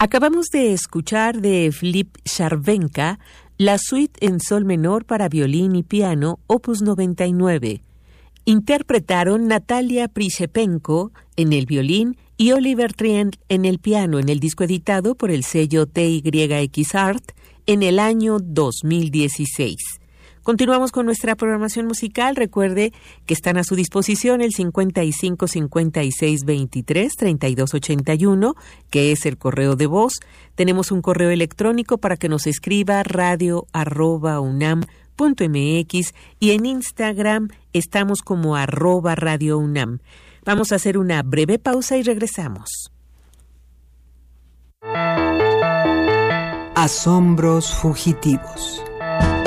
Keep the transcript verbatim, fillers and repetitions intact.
Acabamos de escuchar de Filip Charvenka la suite en sol menor para violín y piano, opus noventa y nueve. Interpretaron Natalia Prisepenko en el violín y Oliver Trient en el piano en el disco editado por el sello T Y X Art en el año dos mil dieciséis. Continuamos con nuestra programación musical. Recuerde que están a su disposición el cincuenta y cinco cincuenta y seis veintitrés treinta y dos ochenta y uno, que es el correo de voz. Tenemos un correo electrónico para que nos escriba radio arroba unam punto mx y en Instagram estamos como arroba radio unam. Vamos a hacer una breve pausa y regresamos. Asombros fugitivos.